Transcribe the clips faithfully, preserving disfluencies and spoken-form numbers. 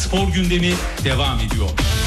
Spor gündemi devam ediyor.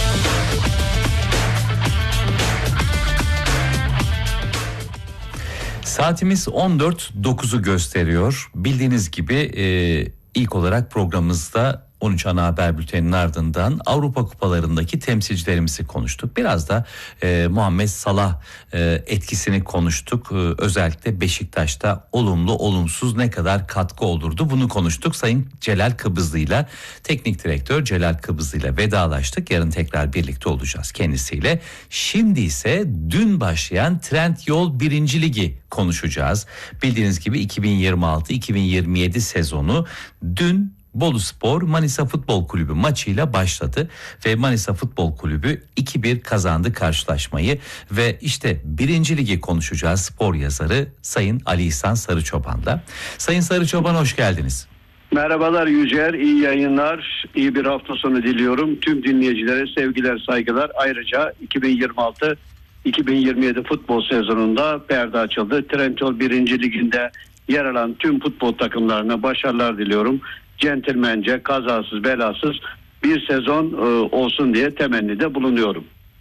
Saatimiz on dört dokuzu gösteriyor. Bildiğiniz gibi e, ilk olarak programımızda on üç ana haber bülteninin ardından Avrupa kupalarındaki temsilcilerimizi konuştuk. Biraz da e, Muhammed Salah e, etkisini konuştuk. E, özellikle Beşiktaş'ta olumlu olumsuz ne kadar katkı olurdu bunu konuştuk. Sayın Celal Kıbrıslı ile teknik direktör Celal Kıbrıslı ile vedalaştık. Yarın tekrar birlikte olacağız kendisiyle. Şimdi ise dün başlayan Trendyol birinci Ligi konuşacağız. Bildiğiniz gibi iki bin yirmi altı iki bin yirmi yedi sezonu dün Boluspor Manisa Futbol Kulübü maçıyla başladı ve Manisa Futbol Kulübü iki bir kazandı karşılaşmayı ve işte birinci Ligi konuşacağız spor yazarı Sayın Ali İhsan Sarıçoban'la. Sayın Sarıçoban hoş geldiniz. Merhabalar Yücel, iyi yayınlar, iyi bir hafta sonu diliyorum. Tüm dinleyicilere sevgiler, saygılar. Ayrıca iki bin yirmi altı iki bin yirmi yedi futbol sezonunda perde açıldı. Trendyol birinci Ligi'nde yer alan tüm futbol takımlarına başarılar diliyorum. Centilmence, kazasız belasız bir sezon e, olsun diye temennide bulunuyorum.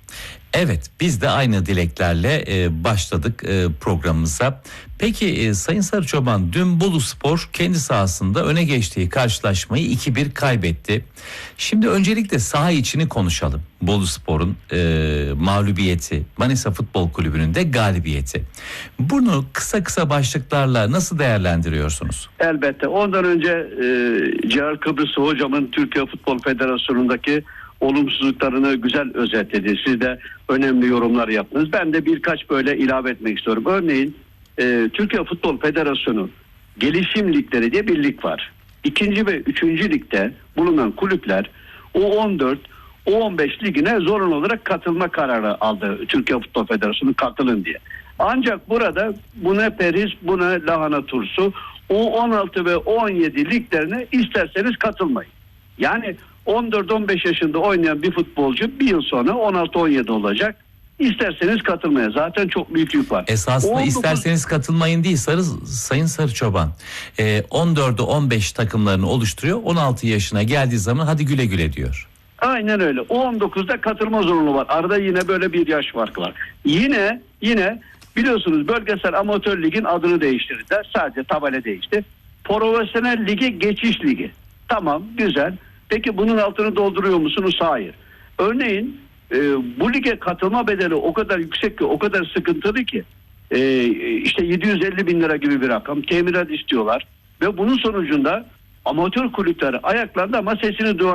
Evet, biz de aynı dileklerle e, başladık e, programımıza. Peki e, Sayın Sarıçoban, dün Boluspor kendi sahasında öne geçtiği karşılaşmayı iki bir kaybetti. Şimdi öncelikle saha içini konuşalım. Boluspor'un e, mağlubiyeti, Manisa Futbol Kulübü'nün de galibiyeti. Bunu kısa kısa başlıklarla nasıl değerlendiriyorsunuz? Elbette. Ondan önce e, Celal Kıbrıslı hocamın Türkiye Futbol Federasyonu'ndaki olumsuzluklarını güzel özetledi. Siz de önemli yorumlar yaptınız. Ben de birkaç böyle ilave etmek istiyorum. Örneğin e, Türkiye Futbol Federasyonu gelişim ligleri diye bir lig var. İkinci ve üçüncü ligde bulunan kulüpler O on dört, O on beş ligine zorunlu olarak katılma kararı aldı. Türkiye Futbol Federasyonu katılın diye. Ancak burada buna periz, buna lahana turşu, O on altı ve O on yedi liglerine isterseniz katılmayın. Yani on dört on beş yaşında oynayan bir futbolcu bir yıl sonra on altı on yedi olacak. İsterseniz katılmaya. Zaten çok büyük yük var. Esasında on dokuz... isterseniz katılmayın değil Sarı, Sayın Sarıçoban. Ee, on dördü on beş takımlarını oluşturuyor. on altı yaşına geldiği zaman hadi güle güle diyor. Aynen öyle. O on dokuzda katılma zorunlu var. Arada yine böyle bir yaş farkı var. Yine yine biliyorsunuz bölgesel amatör ligin adını değiştirdiler. Sadece tabela değişti. Profesyonel lige geçiş ligi. Tamam, güzel. Peki bunun altını dolduruyor musunuz? Hayır. Örneğin e, bu lige katılma bedeli o kadar yüksek ki, o kadar sıkıntılı ki e, işte yedi yüz elli bin lira gibi bir rakam teminat istiyorlar ve bunun sonucunda amatör kulüpler ayaklandı ama sesini duyar.